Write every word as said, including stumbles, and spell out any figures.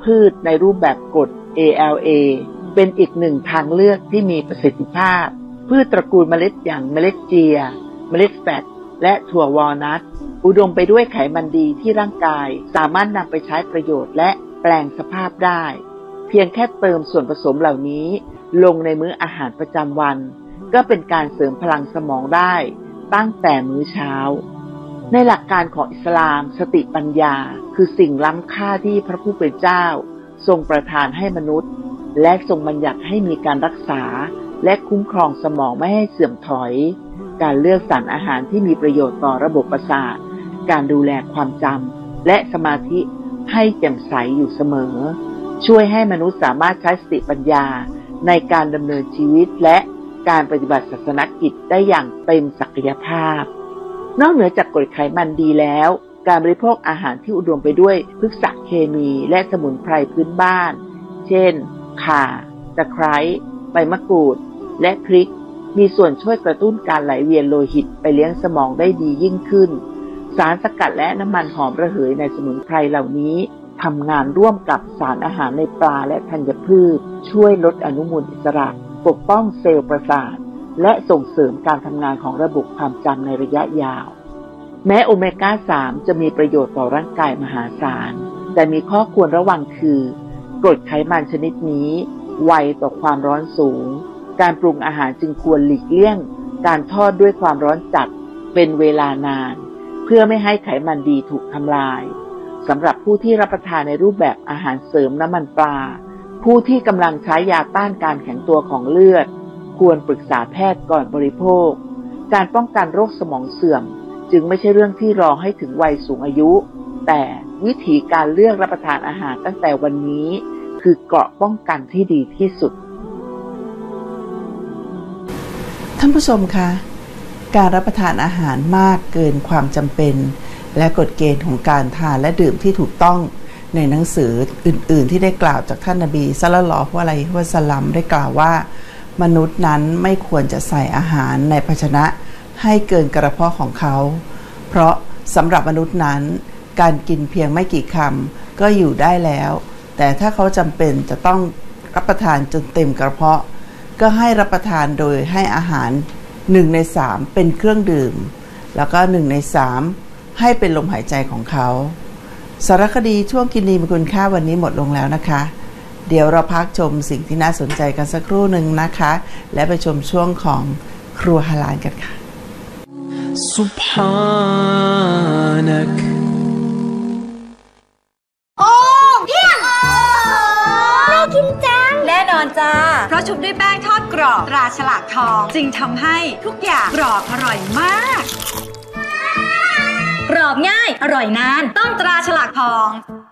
พืชในรูปแบบกรด เอ แอล เอ เป็นอีกหนึ่งทางเลือกที่มีประสิทธิภาพพืชตระกูลเมล็ดอย่างเมล็ดเจียเมล็ดแฟตและถั่ววอลนัทอุดมไปด้วยไขมันดีที่ร่างกายสามารถนำไปใช้ประโยชน์และแปลงสภาพได้เพียงแค่เติมส่วนผสมเหล่านี้ลงในมื้ออาหารประจำวันก็เป็นการเสริมพลังสมองได้ตั้งแต่มื้อเช้าในหลักการของอิสลามสติปัญญาคือสิ่งล้ำค่าที่พระผู้เป็นเจ้าทรงประทานให้มนุษย์และทรงบัญญัติให้มีการรักษาและคุ้มครองสมองไม่ให้เสื่อมถอยการเลือกสรรอาหารที่มีประโยชน์ต่อระบบประสาทการดูแลความจำและสมาธิให้แจ่มใสอยู่เสมอช่วยให้มนุษย์สามารถใช้สติปัญญาในการดำเนินชีวิตและการปฏิบัติศาสนกิจได้อย่างเต็มศักยภาพนอกเหนือจากกรดไขมันดีแล้วการบริโภคอาหารที่อุดมไปด้วยพฤกษเคมีและสมุนไพรพื้นบ้านเช่นข่าตะไคร้ใบมะกรูดและพริกมีส่วนช่วยกระตุ้นการไหลเวียนโลหิตไปเลี้ยงสมองได้ดียิ่งขึ้นสารสกัดและน้ำมันหอมระเหยในสมุนไพรเหล่านี้ทำงานร่วมกับสารอาหารในปลาและธัญพืชช่วยลดอนุมูลอิสระปกป้องเซลล์ประสาทและส่งเสริมการทำงานของระบบความจำในระยะยาวแม้โอเมก้า สาม จะมีประโยชน์ต่อร่างกายมหาศาลแต่มีข้อควรระวังคือกรดไขมันชนิดนี้ไวต่อความร้อนสูงการปรุงอาหารจึงควรหลีกเลี่ยงการทอดด้วยความร้อนจัดเป็นเวลานานเพื่อไม่ให้ไขมันดีถูกทำลายสำหรับผู้ที่รับประทานในรูปแบบอาหารเสริมน้ำมันปลาผู้ที่กำลังใช้ยาต้านการแข็งตัวของเลือดควรปรึกษาแพทย์ก่อนบริโภคการป้องกันโรคสมองเสื่อมจึงไม่ใช่เรื่องที่รอให้ถึงวัยสูงอายุแต่วิธีการเลือกรับประทานอาหารตั้งแต่วันนี้คือเกราะป้องกันที่ดีที่สุดท่านผู้ชมคะการรับประทานอาหารมากเกินความจำเป็นและกฎเกณฑ์ของการทานและดื่มที่ถูกต้องในหนังสืออื่นๆที่ได้กล่าวจากท่านนบีศ็อลลัลลอฮุอะลัยฮิวะซัลลัมได้กล่าวว่ามนุษย์นั้นไม่ควรจะใส่อาหารในภาชนะให้เกินกระเพาะของเขาเพราะสำหรับมนุษย์นั้นการกินเพียงไม่กี่คำก็อยู่ได้แล้วแต่ถ้าเขาจำเป็นจะต้องรับประทานจนเต็มกระเพาะก็ให้รับประทานโดยให้อาหารหนึ่งในสามเป็นเครื่องดื่มแล้วก็หนึ่งในสามให้เป็นลมหายใจของเขาสารคดีช่วงกินดีมีคุณค่าวันนี้หมดลงแล้วนะคะเดี๋ยวเราพักชมสิ่งที่น่าสนใจกันสักครู่หนึ่งนะคะและไปชมช่วงของครัวฮาลาลกันค่ะซุบฮานักโอ้เพียงน่ากินจังแน่นอนจ้าเพราะชุบด้วยแป้งทอดกรอบตราฉลากทองจึงทำให้ทุกอย่างกรอบอร่อยมากกรอบง่ายอร่อยนานต้องตราฉลากทอง